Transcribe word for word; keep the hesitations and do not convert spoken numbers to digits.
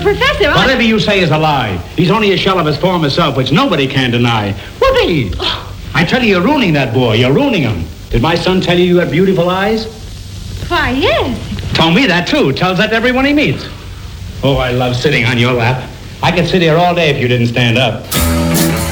Professor, I... Whatever you say is a lie. He's only a shell of his former self, which nobody can deny. Whoopee! I tell you, you're ruining that boy. You're ruining him. Did my son tell you you had beautiful eyes? Why, yes. Told me that, too. Tells that to everyone he meets. Oh, I love sitting on your lap. I could sit here all day if you didn't stand up.